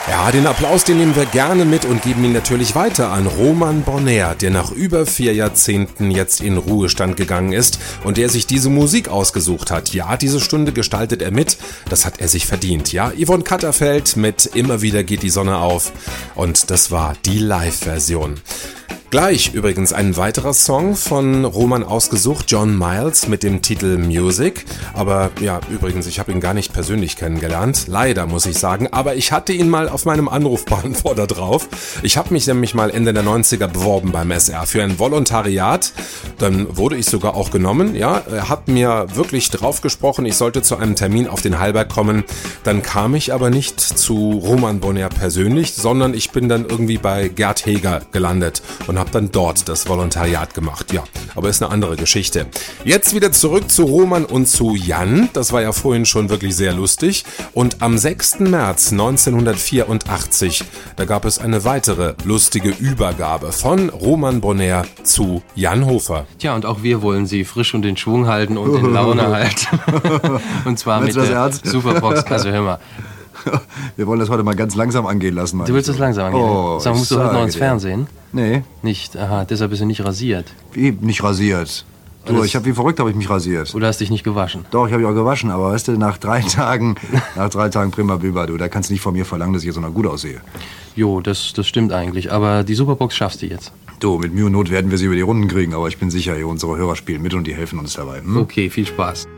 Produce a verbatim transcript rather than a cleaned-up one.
Ja, den Applaus, den nehmen wir gerne mit und geben ihn natürlich weiter an Roman Bonheur, der nach über vier Jahrzehnten jetzt in Ruhestand gegangen ist und der sich diese Musik ausgesucht hat. Ja, diese Stunde gestaltet er mit, das hat er sich verdient. Ja, Yvonne Katterfeld mit Immer wieder geht die Sonne auf und das war die Live-Version. Gleich übrigens ein weiterer Song von Roman ausgesucht, John Miles mit dem Titel Music. Aber ja, übrigens, ich habe ihn gar nicht persönlich kennengelernt, leider muss ich sagen. Aber ich hatte ihn mal auf meinem Anrufbeantworter drauf. Ich habe mich nämlich mal Ende der neunziger beworben beim S R für ein Volontariat. Dann wurde ich sogar auch genommen. Ja, er hat mir wirklich drauf gesprochen, ich sollte zu einem Termin auf den Hallberg kommen. Dann kam ich aber nicht zu Roman Bonheur persönlich, sondern ich bin dann irgendwie bei Gerd Heger gelandet und habe dann dort das Volontariat gemacht. Ja, aber ist eine andere Geschichte. Jetzt wieder zurück zu Roman und zu Jan. Das war ja vorhin schon wirklich sehr lustig. Und am sechsten März neunzehnhundertvierundachtzig, da gab es eine weitere lustige Übergabe von Roman Bonheur zu Jan Hofer. Tja, und auch wir wollen Sie frisch und in Schwung halten und in Laune halten. Und zwar mit der Superbox. Also hör mal. Wir wollen das heute mal ganz langsam angehen lassen. Du willst das langsam angehen? Oh, Sag, musst du heute noch ins Fernsehen? Nee. Nicht? Aha, deshalb bist du nicht rasiert. Wie nicht rasiert? Du, ich habe wie verrückt habe ich mich rasiert. Oder hast dich nicht gewaschen? Doch, ich habe mich auch gewaschen, aber weißt du, nach drei Tagen, nach drei Tagen prima Biber, du, da kannst du nicht von mir verlangen, dass ich jetzt so noch gut aussehe. Jo, das, das stimmt eigentlich, aber die Superbox schaffst du jetzt. Du, mit Mühe und Not werden wir sie über die Runden kriegen, aber ich bin sicher, unsere Hörer spielen mit und die helfen uns dabei. Hm? Okay, viel Spaß.